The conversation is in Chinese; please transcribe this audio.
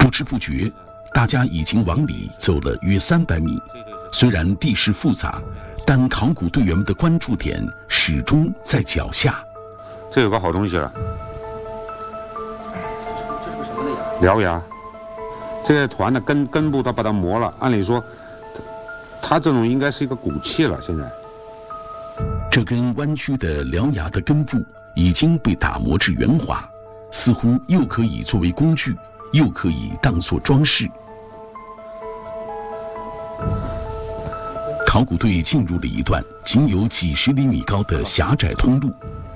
不知不觉，大家已经往里走了约300米。虽然地势复杂，但考古队员们的关注点始终在脚下。 这有个好东西了， 这是个什么的牙？ 獠牙。这个团的根部它把它磨了，按理说，它这种应该是一个骨器了。现在， 这根弯曲的獠牙的根部已经被打磨至圆滑，似乎又可以作为工具，又可以当作装饰。考古队进入了一段仅有几10厘米高的狭窄通路，